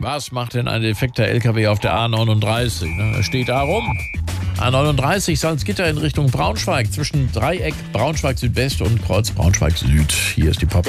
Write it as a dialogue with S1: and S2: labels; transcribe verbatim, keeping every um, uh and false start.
S1: Was macht denn ein defekter L K W auf der A neununddreißig? Er steht da rum. A neununddreißig Salzgitter in Richtung Braunschweig zwischen Dreieck Braunschweig Südwest und Kreuz Braunschweig Süd. Hier ist die Pop.